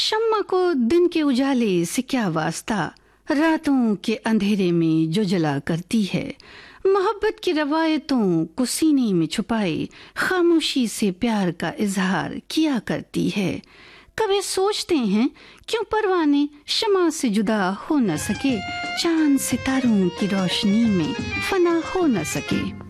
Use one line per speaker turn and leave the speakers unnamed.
शम्मा को दिन के उजाले से क्या वास्ता, रातों के अंधेरे में जो जला करती है। मोहब्बत की रवायतों को सीने में छुपाए खामोशी से प्यार का इजहार किया करती है। कभी सोचते हैं क्यों परवाने शम्मा से जुदा हो न सके, चांद सितारों की रोशनी में फना हो न सके।